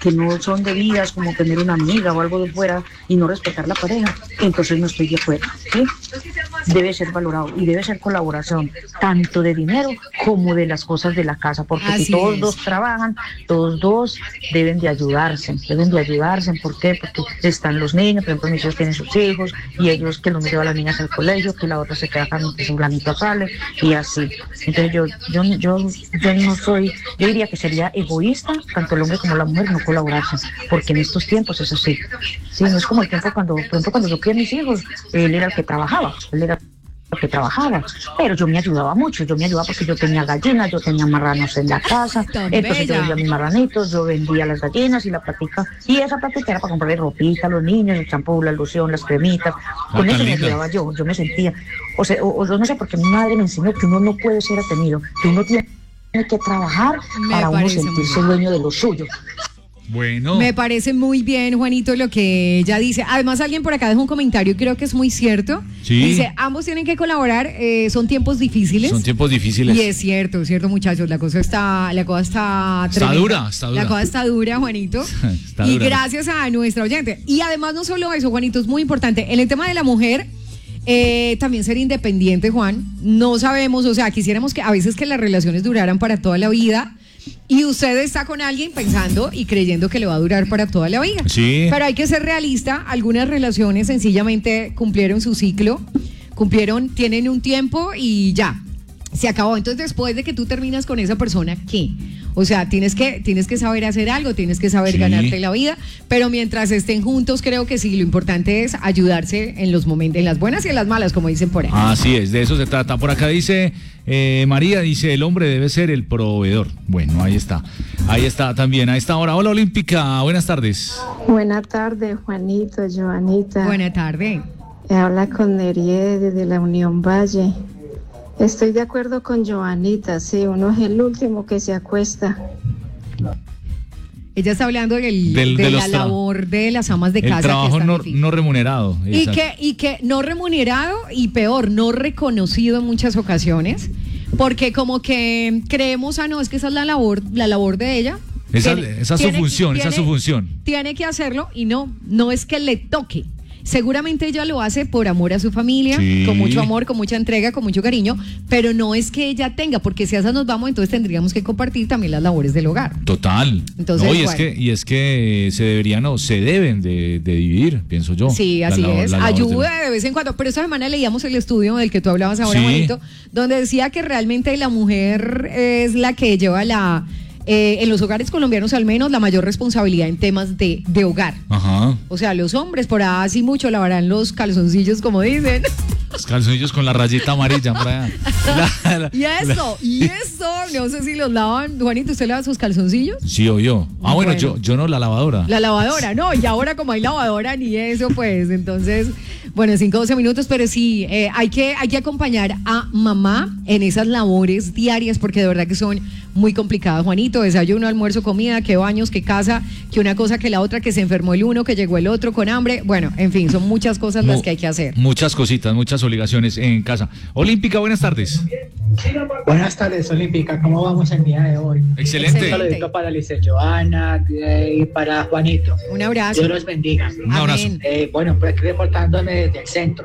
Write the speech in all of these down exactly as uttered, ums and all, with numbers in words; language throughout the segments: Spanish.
que no son debidas, como tener una amiga o algo de fuera y no respetar la pareja, entonces no estoy de acuerdo, ¿sí? Debe ser valorado y debe ser colaboración, tanto de dinero como de las cosas de la casa, porque Así si todos es. dos trabajan, todos dos deben de ayudarse, deben de ayudarse. ¿Por qué? Porque están los niños, por ejemplo, mis hijos tienen sus hijos, y ellos que los llevan a las niñas al colegio, que la otra se queda con su granito sale, y así. Entonces yo, yo, yo, yo no soy, yo diría que sería egoísta, tanto el hombre como la mujer, no colaborarse, porque en estos tiempos es así. Sí, no es como el tiempo cuando, por ejemplo, cuando yo crié a mis hijos, él era el que trabajaba, él era que trabajaba, pero yo me ayudaba mucho, yo me ayudaba porque yo tenía gallinas, yo tenía marranos en la casa, Tan entonces yo bella. vendía mis marranitos, yo vendía las gallinas y la plática, y esa plática era para comprarle ropita a los niños, el champú, la loción, las cremitas, con tan eso me linda. ayudaba yo, yo me sentía, o sea, o, o yo no sé, porque mi madre me enseñó que uno no puede ser atenido, que uno tiene que trabajar Me para uno parece muy sentirse bien. dueño de lo suyo. Bueno. Me parece muy bien, Juanito, lo que ella dice. Además, alguien por acá dejó un comentario y creo que es muy cierto. Sí. Dice, ambos tienen que colaborar, eh, son tiempos difíciles. Son tiempos difíciles. Y es cierto, es cierto, muchachos, la cosa está, la cosa está Está tremenda. dura, está dura. La cosa está dura, Juanito. Está y dura. gracias a nuestra oyente. Y además no solo eso, Juanito, es muy importante. En el tema de la mujer, eh, también ser independiente, Juan. No sabemos, o sea, quisiéramos que a veces que las relaciones duraran para toda la vida. Y usted está con alguien pensando y creyendo que le va a durar para toda la vida. Sí. Pero hay que ser realista. Algunas relaciones sencillamente cumplieron su ciclo, cumplieron, tienen un tiempo y ya, se acabó. Entonces, después de que tú terminas con esa persona, ¿qué? O sea, tienes que, tienes que saber hacer algo, tienes que saber Sí. ganarte la vida, pero mientras estén juntos, creo que sí, lo importante es ayudarse en los momentos, en las buenas y en las malas, como dicen por ahí. Así es, de eso se trata. Por acá dice eh, María, dice, el hombre debe ser el proveedor. Bueno, ahí está. Ahí está también, a esta hora. Hola, Olímpica, buenas tardes. Buenas tardes, Juanito, Joanita. Buena tarde. Habla con Nerie desde la Unión Valle. Estoy de acuerdo con Joanita, sí, uno es el último que se acuesta. Ella está hablando del, Del- de, de la los tra- labor de las amas de El casa. que trabajo es tan no, difícil. no remunerado. Y Exacto. que, y que no remunerado y peor, no reconocido en muchas ocasiones, porque como que creemos, ah, no, es que esa es la labor, la labor de ella. Esa, Tiene- esa es su tiene- función, esa es su tiene- función. Tiene que hacerlo y no, no es que le toque. Seguramente ella lo hace por amor a su familia, Sí. con mucho amor, con mucha entrega, con mucho cariño, pero no es que ella tenga, porque si a esas nos vamos, entonces tendríamos que compartir también las labores del hogar. Total. Entonces, no, y, es bueno. que, y es que se deberían, no, se deben de, de dividir, pienso yo. Sí, Las así labor- es. las labores de- Ayuda de vez en cuando. Pero esta semana leíamos el estudio del que tú hablabas ahora, Sí. Juanito, donde decía que realmente la mujer es la que lleva la, eh, en los hogares colombianos al menos, la mayor responsabilidad en temas de, de hogar. Ajá. O sea, los hombres por así mucho lavarán los calzoncillos, como dicen. Los calzoncillos con la rayita amarilla por allá. La- la- Y eso, y eso, no sé si los lavan. Juanito, ¿usted lava sus calzoncillos? Sí, o yo. Ah, bueno, Bueno. yo, yo no, la lavadora. La lavadora, no, y ahora como hay lavadora ni eso, pues, entonces, bueno, cinco doce minutos, pero sí, eh, hay, que, hay que acompañar a mamá en esas labores diarias, porque de verdad que son muy complicadas, Juanito, desayuno, almuerzo, comida, que baños, que casa, que una cosa, que la otra, que se enfermó el uno, que llegó el otro con hambre, bueno, en fin, son muchas cosas las Mu- que hay que hacer. Muchas cositas, muchas obligaciones en casa. Olímpica, buenas tardes. Buenas tardes, Olímpica. ¿Cómo vamos el día de hoy? Excelente. Un saludito para Lice Joana eh, y para Juanito. Un abrazo. Dios los bendiga. Un abrazo. Amén. Eh, bueno, pues aquí reportándome desde el centro.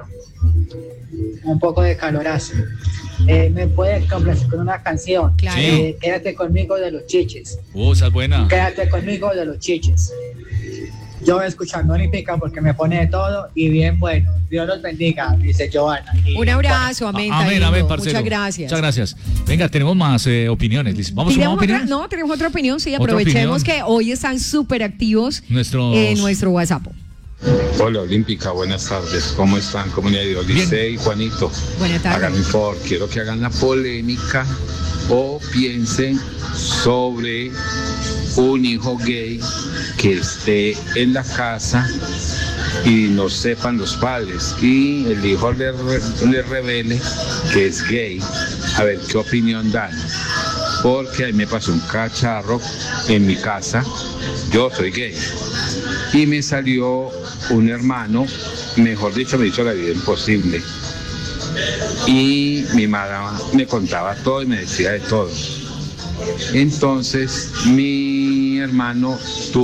Un poco de calorazo. Eh, ¿Me puede complacer con una canción? Claro. Sí. Eh, Quédate conmigo de los chiches. Uh, esa es buena. Quédate conmigo de los chiches. Yo escuchando Olímpica porque me pone de todo y bien bueno. Dios los bendiga, dice Joana. Y, Un abrazo, amén. Amén, Taino. amén, parcero. Muchas gracias. Muchas gracias. Venga, tenemos más eh, opiniones. Liz. Vamos a ¿Tenemos más otra? opiniones. No, tenemos otra opinión, sí, Otra aprovechemos opinión. que hoy están súper activos Nuestros- en nuestro WhatsApp. Hola Olímpica, buenas tardes. ¿Cómo están? Comunidad de Odisea y Juanito. Buenas tardes. Háganme un favor, quiero que hagan la polémica o piensen sobre un hijo gay que esté en la casa y no sepan los padres y el hijo le, re- le revele que es gay. A ver qué opinión dan. Porque ahí me pasó un cacharro en mi casa. Yo soy gay. Y me salió un hermano, mejor dicho, me hizo la vida imposible. Y mi madre me contaba todo y me decía de todo. Entonces, mi hermano tuvo